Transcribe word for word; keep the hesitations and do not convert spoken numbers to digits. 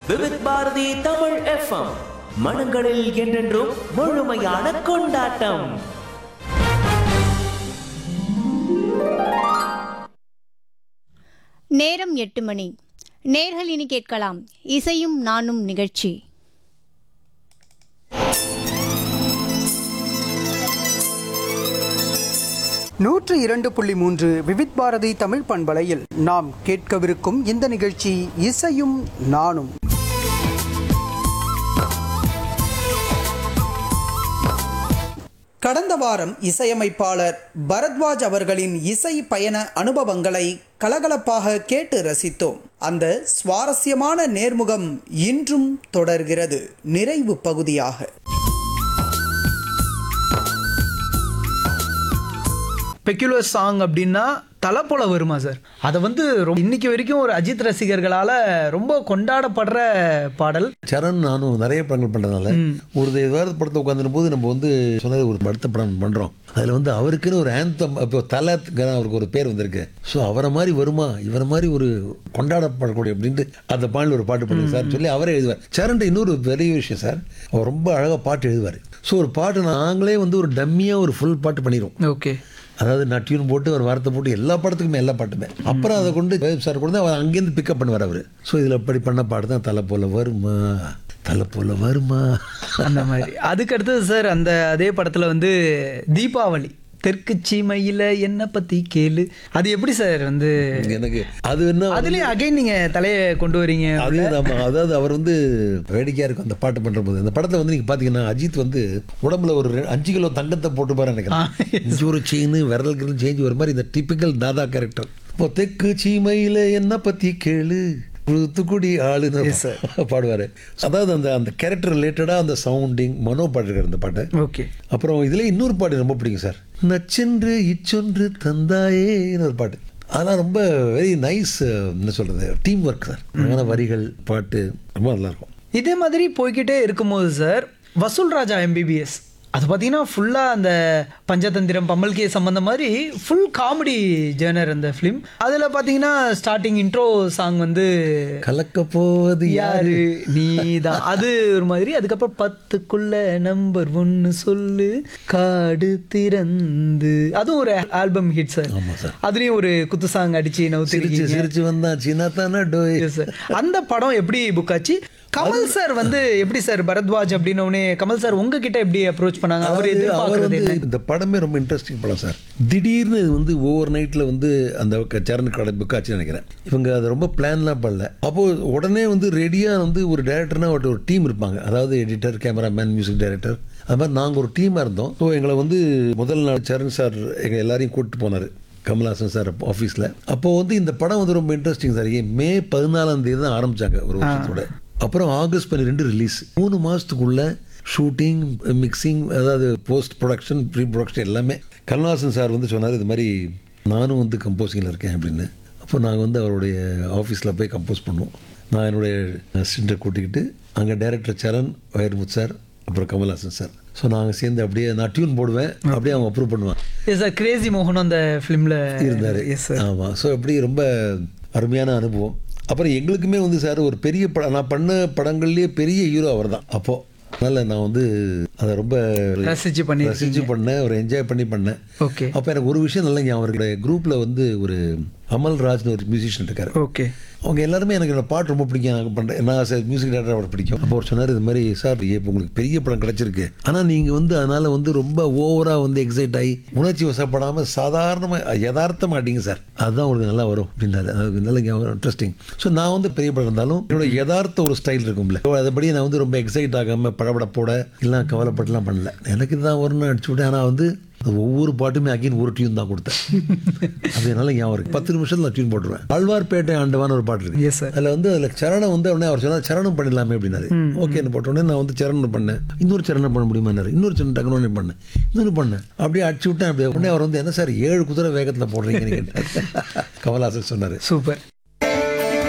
Vividh Bharathi Tamil FM, மனங்களில் என்றென்றும் முழுமையான கொண்டாட்டம். நேரம் எட்டு மணி. நேர்கள் இனி கேட்கலாம் இசையும் நானும் நிகழ்ச்சி. நூற்று இரண்டு புள்ளி மூன்று விவித் பாரதி தமிழ் பண்பலையில் நாம் கேட்கவிருக்கும் இந்த நிகழ்ச்சி இசையும் நானும். கடந்த வாரம் இசையமைப்பாளர் பரத்வாஜ் அவர்களின் இசை பயண அனுபவங்களை கலகலப்பாக கேட்டு ரசித்தோம். அந்த சுவாரஸ்யமான நேர்முகம் இன்றும் தொடர்கிறது நிறைவு பகுதியாக. பெக்யூலர் சாங் அப்படின்னா தலை போல வருமா சார்? அதை வந்து இன்னைக்கு வரைக்கும் ஒரு அஜித் ரசிகர்களால் ரொம்ப கொண்டாடப்படுற பாடல். சரண் நானும் நிறைய படங்கள் பண்ணுறதுனால ஒரு ஏதாவது படத்தை உட்காந்துரும் போது நம்ம வந்து சொன்னது ஒரு படத்தை படம் பண்ணுறோம். அதில் வந்து அவருக்குன்னு ஒரு ஆந்தம், இப்போ தலைக்கு அவருக்கு ஒரு பேர் வந்திருக்கு. ஸோ அவரை மாதிரி வருமா, இவரை மாதிரி ஒரு கொண்டாடப்படக்கூடிய அப்படின்ட்டு அந்த பாடல் ஒரு பாட்டு பண்ணுங்க சார் சொல்லி அவரே எழுதுவார். சரண் இன்னொரு பெரிய விஷயம் சார், அவர் ரொம்ப அழகாக பாட்டு எழுதுவார். ஸோ ஒரு பாட்டு நாங்களே வந்து ஒரு டம்மியாக ஒரு ஃபுல் பாட்டு பண்ணிடுவோம். ஓகே, அதாவது நான் டியூன் போட்டு ஒரு வார்த்தை போட்டு எல்லா படத்துக்குமே எல்லா பாட்டுமே அப்புறம் அதை கொண்டு சார் கொண்டு அவர் அங்கேருந்து பிக்கப் பண்ணுவார் அவர். ஸோ இதில் அப்படி பண்ண பாட்டு தான் தலை போல வருமா, தலை போல வருமா அந்த மாதிரி. அதுக்கு அடுத்தது சார் அந்த அதே படத்தில் வந்து தீபாவளி தெற்கு சீமையில் என்ன பற்றி கேளு, அது எப்படி சார் வந்து எனக்கு அது என்ன அதுலேயும் அகைன் நீங்கள் தலையை கொண்டு வரீங்க. அது அதாவது அவர் வந்து வேடிக்கையாக இருக்கும் அந்த பாட்டு பண்ணுற போது. அந்த படத்தில் வந்து நீங்கள் பார்த்தீங்கன்னா அஜித் வந்து உடம்புல ஒரு அஞ்சு கிலோ தங்கத்தை போட்டு பாரு நினைக்கிறேன். ஒரு செயின் விரல்கள் சேஞ்ச் ஒரு மாதிரி இந்த டிப்பிக்கல் தாதா கேரக்டர். இப்போ தெற்கு சீமையில் என்ன பற்றி கேளு தூத்துக்குடி ஆளுன்னு பாடுவார். அதாவது அந்த அந்த கேரக்டர் ரிலேட்டடாக அந்த சவுண்டிங் மனோ பாட்டுருக்கார் அந்த பாட்டு. ஓகே, அப்புறம் இதில் இன்னொரு பாட்டு ரொம்ப பிடிக்கும் சார், நச்சென்று இச்சொன்று தந்தாயேன்னு ஒரு பாட்டு. அதெல்லாம் ரொம்ப வெரி நைஸ், என்ன சொல்கிறது, டீம் ஒர்க் சார். நல்ல வரிகள் பாட்டு ரொம்ப நல்லாயிருக்கும். இதே மாதிரி போய்கிட்டே இருக்கும்போது சார் வசூல் ராஜா எம்பிபிஎஸ் அது பார்த்தீங்கன்னா ஃபுல்லாக அந்த பஞ்சதந்திரம் பம்மல்கே சம்பந்தம் மாதிரி ஃபுல் காமெடி ஜேர்னர் அந்த ஃபிலிம். அதில் பார்த்தீங்கன்னா ஸ்டார்டிங் இன்ட்ரோ சாங் வந்து கலக்க போவது யாரு நீ தான், அது ஒரு மாதிரி. அதுக்கப்புறம் பத்துக்குள்ள நம்பர் ஒன்று சொல்லு காடு திறந்து, அதுவும் ஒரு ஆல்பம் ஹிட் சார். அதுலேயும் ஒரு குத்து சாங் அடிச்சு நவுத்திருச்சு சிரிச்சு வந்தா சின்ன தானே டோய் சார். அந்த படம் எப்படி புக் ஆச்சு? கமல் சார் வந்து எப்படி சார் பரத்வாஜ் அப்படின்னே கமல் சார் உங்ககிட்ட எப்படி அப்ரோச் பண்ணாங்க? அவர் எதிர்பார்க்கறது இந்த படமே ரொம்ப இன்ட்ரெஸ்டிங் படம் சார். திடீர்னு இது வந்து ஓவர் நைட்டில் வந்து அந்த சரண் கடை புக் ஆச்சுன்னு நினைக்கிறேன். இவங்க அதை ரொம்ப பிளான்லாம் பண்ணல. அப்போது உடனே வந்து ரெடியாக வந்து ஒரு டேரக்டர்னா ஒரு டீம் இருப்பாங்க, அதாவது எடிட்டர், கேமராமேன், மியூசிக் டைரக்டர், அது மாதிரி நாங்கள் ஒரு டீமாக இருந்தோம். ஸோ எங்களை வந்து முதல் நாள் சரண் சார் எங்கள் எல்லாரையும் கூப்பிட்டு போனார் கமல்ஹாசன் சார் ஆஃபீஸில். அப்போது வந்து இந்த படம் வந்து ரொம்ப இன்ட்ரெஸ்டிங் சார். மே பதினாலாம் தேதி தான் ஆரம்பித்தாங்க ஒரு வருஷத்தோட. அப்புறம் ஆகஸ்ட் பன்னிரெண்டு ரிலீஸ். மூணு மாதத்துக்குள்ள ஷூட்டிங், மிக்சிங், அதாவது போஸ்ட் ப்ரொடக்ஷன், ப்ரீ ப்ரொடக்ஷன் எல்லாமே. கமல்ஹாசன் சார் வந்து சொன்னார் இது மாதிரி நானும் வந்து கம்போசிங்கில் இருக்கேன் அப்படின்னு. அப்போ நாங்கள் வந்து அவருடைய ஆஃபீஸில் போய் கம்போஸ் பண்ணுவோம். நான் என்னுடைய அசிஸ்டண்ட்டை கூட்டிக்கிட்டு அங்கே டைரக்டர் சரண், வைரமுத்து சார், அப்புறம் கமல்ஹாசன் சார். ஸோ நாங்கள் சேர்ந்து அப்படியே நான் டியூன் போடுவேன், அப்படியே அவங்க அப்ரூவ் பண்ணுவாங்க. எஸ் சார், கிரேசி மோகன் அந்த ஃபிலிமில் இருந்தார். Yes sir. ஆமாம். ஸோ அப்படி ரொம்ப அருமையான அனுபவம். அப்புறம் எங்களுக்குமே வந்து சார் ஒரு பெரிய படம், நான் பண்ண படங்கள்லேயே பெரிய ஹீரோ அவர் தான். அப்போது அதனால் நான் வந்து அதை ரொம்ப ரசிச்சு பண்ணி ரசிச்சு பண்ணேன், ஒரு என்ஜாய் பண்ணி பண்ணேன். ஓகே. அப்போ எனக்கு ஒரு விஷயம் நல்லா ஞாபகம் இருக்கு. குரூப்பில் வந்து ஒரு அமல்ராஜ்னு ஒரு மியூசிஷியன் இருக்கார். ஓகே. அவங்க எல்லாருமே எனக்கு என்னோட பாட்டு ரொம்ப பிடிக்கும், நான் பண்ணுறேன், நான் சார் மியூசிக் டைரக்டர் அவர் பிடிக்கும். அப்போ அவர் சொன்னார் இது மாதிரி சார் இப்போ உங்களுக்கு பெரிய படம் கிடச்சிருக்கு, ஆனால் நீங்கள் வந்து அதனால் வந்து ரொம்ப ஓவராக வந்து எக்ஸைட் ஆகி உணர்ச்சி வசப்படாமல் சாதாரணமாக யதார்த்தமாக ஆட்டிங்க சார், அதுதான் உங்களுக்கு நல்லா வரும் அப்படின்னாரு. அது நல்ல இன்ட்ரெஸ்டிங். ஸோ நான் வந்து பெரிய படம் இருந்தாலும் என்னோட யதார்த்த ஒரு ஸ்டைல் இருக்கும்ல, அதுபடி நான் வந்து ரொம்ப எக்ஸைட் ஆகாமல் படப்படப்போட எல்லாம் கவலைப்பட்டுலாம் பண்ணல. எனக்கு இதுதான் வரும்னு அடிச்சு விட்டேன். ஆனால் வந்து ஒவ்வொரு பாட்டுமே அகைன் ஒரு டியூன் தான் கொடுத்தேன். அதனால ஞாபகம் இருக்கு. பத்து நிமிஷத்துல நான் டியூன் போட்டுருவேன். ஆழ்வார்பேட்டை ஆண்டவான ஒரு பாட்டு இருக்கு. அதில் வந்து அதில் சரணம் வந்து உடனே அவர் சொன்னார் சரணம் பண்ணிடலாமே அப்படின்னாரு. ஓகேன்னு போட்ட உடனே நான் வந்து சரணம் பண்ணேன். இன்னொரு சரணம் பண்ண முடியுமான்னாரு. இன்னொரு சரணம் டக்குனு பண்ணேன், இன்னொரு பண்ணேன், அப்படியே அடிச்சு விட்டேன். அப்படியே உடனே அவர் வந்து என்ன சார் ஏழு குதிரை வேகத்தில் போடுறீங்கன்னு கேட்டார். கமல்ஹாசன் சொன்னார். சூப்பர்.